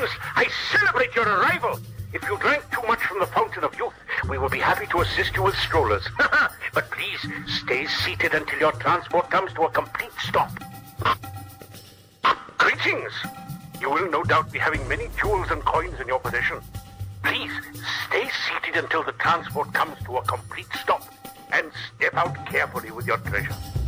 Greetings! I celebrate your arrival! If you drank too much from the Fountain of Youth, we will be happy to assist you with strollers. But please, stay seated until your transport comes to a complete stop. Greetings! You will no doubt be having many jewels and coins in your possession. Please, stay seated until the transport comes to a complete stop and step out carefully with your treasure.